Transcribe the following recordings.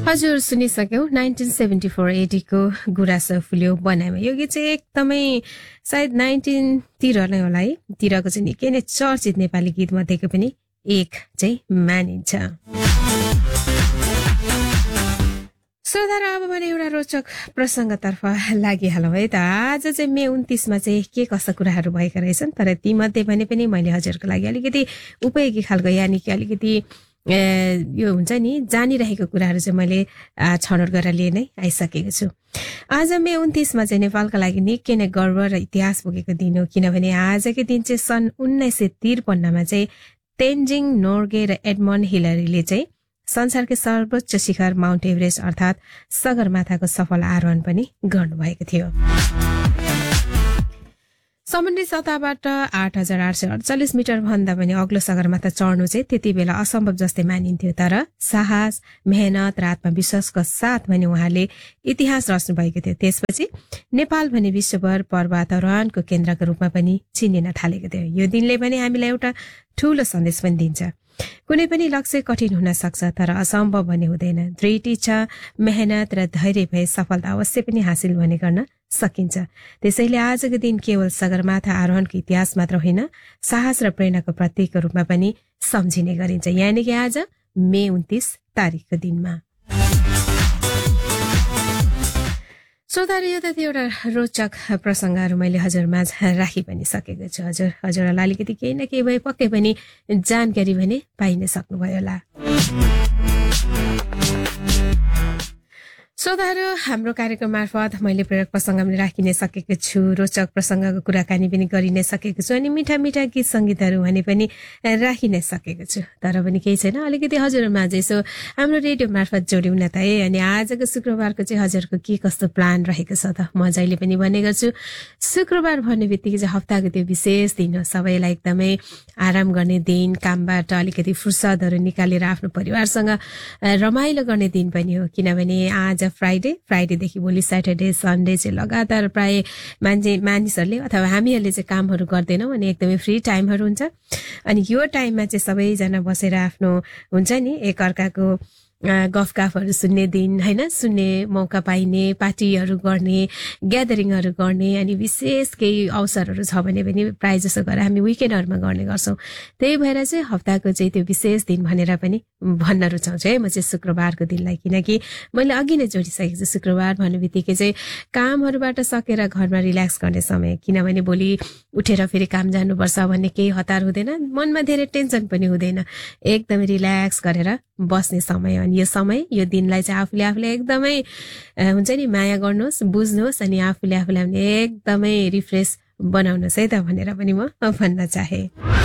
हजुर सुनिसक्यौं 1974-80 को गुराँस फुल्यो बनाइमा। यो गीत चाहिँ एकदमै सायद 19 तिर नै होला है, तिरको चाहिँ निकै नै चर्चित नेपाली गीत मध्येको पनि एक चाहिँ मानिन्छ। श्रोता, अब भने एउटा रोचक प्रसंगतर्फ लागिहालौँ है त। आज चाहिँ मे 29 मा चाहिँ के कस्ता कुराहरू भएका रहेछन्, तर ती मध्ये भने पनि मैले हजुरको लागि अलिकति उपयोगी खालको यानि कि अलिकति यो हुन्छ नि जानिरहेको कुराहरू चाहिँ मैले छनौट गरेर लिएर नै आइसकेको छु। आज मे 29 मा चाहिँ नेपालका लागि निकै नै गर्व र इतिहास बोकेको दिन हो, किनभने आजकै दिन चाहिँ सन् 1953 मा चाहिँ तेन्जिङ नोर्गे र एडमन्ड हिलरीले चाहिँ संसारकै सर्वोच्च शिखर माउन्ट एभरेस्ट अर्थात सगरमाथाको सफल आरोहण पनि गर्नुभएको थियो। समुद्री सतहबाट 8,848 मिटर भन्दा पनि अग्लो सगरमाथा चढ्नु चाहिँ त्यति बेला असम्भव जस्तै मानिन्थ्यो, तर साहस, मेहनत र आत्मविश्वासको साथ भने उहाँले इतिहास रच्नु भएको थियो। त्यसपछि नेपाल भने विश्वभर पर्वतारोहणको केन्द्रको रूपमा पनि चिनिन थालेको थियो। यो दिनले पनि हामीलाई एउटा ठूलो सन्देश पनि दिन्छ। कुनै पनि लक्ष्य कठिन हुन सक्छ, तर असम्भव भने हुँदैन। दृढ इच्छा, मेहनत र धैर्य भए सफलता अवश्य पनि हासिल भने गर्न सकिन्छ। त्यसैले आजको दिन केवल सगरमाथा आरोहणको इतिहास मात्र होइन, साहस र प्रेरणाको प्रतीकको रूपमा पनि सम्झिने गरिन्छ, यानि कि आज मे 29 तारिकको दिनमा। श्रोता, यो त थियो एउटा रोचक प्रसंगहरू मैले हजुरमाझ राखी पनि सकेको छु। हजुरहरूलाई अलिकति केही न केही भए पक्कै पनि जानकारी भने पाइ नै सक्नुभयो होला। श्रोताहरू, हाम्रो कार्यक्रम मार्फत मैले प्रेरक प्रसंग पनि राखि नै सकेको छु, रोचक प्रसंगको कुराकानी पनि गरि नै सकेको छु, अनि मिठा मिठा गीत संगीतहरू भने पनि राखि नै सकेको छु। तर पनि केही छैन, अलिकति हजुरमाझ यसो हाम्रो रेडियो मार्फत जोड्यौँ न त है। अनि आजको शुक्रबारको चाहिँ हजुरको के कस्तो प्लान रहेको छ त म जहिले पनि भन्ने गर्छु, शुक्रबार भन्ने बित्तिकै चाहिँ हप्ताको त्यो विशेष दिन हो, सबैलाई एकदमै आराम गर्ने दिन, कामबाट अलिकति फुर्सदहरू निकालेर आफ्नो परिवारसँग रमाइलो गर्ने दिन पनि हो। किनभने आज फ्राइडेदेखि भोलि स्याटरडे सन्डे चाहिँ लगातार प्राय मानिसहरूले अथवा हामीहरूले चाहिँ कामहरू गर्दैनौँ अनि एकदमै फ्री टाइमहरू हुन्छ। अनि यो टाइममा चाहिँ सबैजना बसेर आफ्नो हुन्छ नि एकअर्काको गफगाफहरू सुन्ने दिन होइन, सुन्ने मौका पाइने, पार्टीहरू गर्ने, ग्यादरिङहरू गर्ने, अनि विशेष केही अवसरहरू छ भने पनि प्रायः जसो गरेर हामी विकेन्डहरूमा गर्ने गर्छौँ। त्यही भएर चाहिँ हप्ताको चाहिँ त्यो विशेष दिन भनेर पनि भन्न रुचाउँछु है म चाहिँ शुक्रबारको दिनलाई, किनकि मैले अघि नै जोडिसकेको छु शुक्रबार भन्ने बित्तिकै चाहिँ कामहरूबाट सकेर घरमा रिल्याक्स गर्ने समय, किनभने भोलि उठेर फेरि काम जानुपर्छ भन्ने केही हतार हुँदैन, मनमा धेरै टेन्सन पनि हुँदैन, एकदमै रिल्याक्स गरेर बस्ने समय। अनि यो समय, यो दिनलाई चाहिँ आफूले एकदमै हुन्छ नि माया गर्नुहोस्, बुझ्नुहोस्, अनि आफूले एकदमै रिफ्रेस बनाउनुहोस् है त भनेर पनि म भन्न चाहे।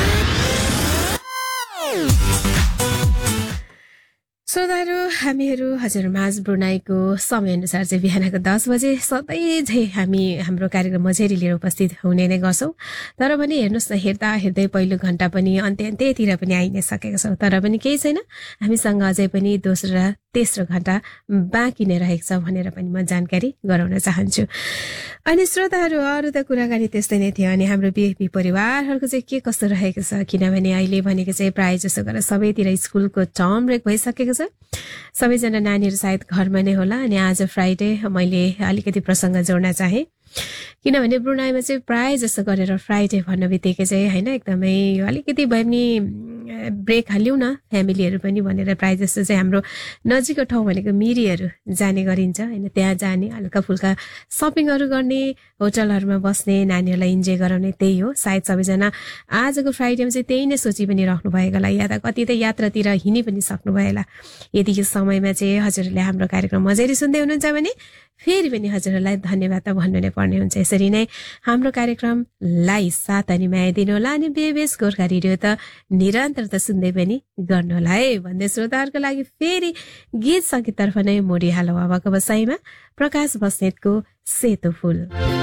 श्रोताहरू, हामीहरू हजुरमाझ ब्रुनाईको समयअनुसार चाहिँ बिहानको 10 बजे सधैँ चाहिँ हामी हाम्रो कार्यक्रम मझेरी लिएर उपस्थित हुने नै गर्छौँ। तर पनि हेर्नुहोस् न, हेर्दै पहिलो घण्टा पनि अन्त्यतिर पनि आइ नै सकेको छौँ, तर पनि केही छैन, हामीसँग अझै पनि दोस्रो र तेस्रो घण्टा बाँकी नै रहेको छ भनेर पनि म जानकारी गराउन चाहन्छु। अनि श्रोताहरू, अरू त कुराकानी त्यस्तै नै थियो। अनि हाम्रो बिएफपी परिवारहरूको चाहिँ के कस्तो रहेको छ, किनभने अहिले भनेको चाहिँ प्रायः जसो गरेर सबैतिर स्कुलको टर्म ब्रेक भइसकेको छ, सबैजना नानीहरू सायद घरमा नै होला। अनि आज फ्राइडे मैले अलिकति प्रसंग जोड्न चाहे, किनभने ब्रुनाईमा चाहिँ प्रायः जसो गरेर फ्राइडे भन्ने बित्तिकै चाहिँ होइन एकदमै अलिकति भए पनि ब्रेक हाल्यौँ न फ्यामिलीहरू पनि भनेर प्रायः जस्तो चाहिँ हाम्रो नजिकको ठाउँ भनेको मिरीहरू जाने गरिन्छ होइन, त्यहाँ जाने, हल्का फुल्का सपिङहरू गर्ने, होटलहरूमा बस्ने, नानीहरूलाई इन्जोय गराउने, त्यही हो सायद सबैजना आजको फ्राइडेमा चाहिँ त्यही नै सोची पनि राख्नु भएको होला, या त कति त यात्रातिर हिँडी पनि सक्नुभयो होला। यदि यो समयमा चाहिँ हजुरहरूले हाम्रो कार्यक्रम मजाले सुन्दै हुनुहुन्छ भने फेरि पनि हजुरहरूलाई धन्यवाद त भन्नु नै पर्ने हुन्छ। यसरी नै हाम्रो कार्यक्रमलाई साथ अनि माया दिनुहोला, अनि बेबेस गोर्खा रेडियो त निरन्तरता सुन्दै पनि गर्नुहोला है भन्दै श्रोताहरूको लागि फेरि गीत सङ्गीततर्फ नै मोडिहालौँ। अबको बसाइमा प्रकाश बस्नेतको सेतो फूल।